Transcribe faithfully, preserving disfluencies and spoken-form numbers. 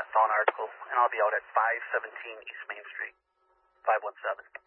saw an article, and I'll be out at five seventeen East Main Street, five one seven.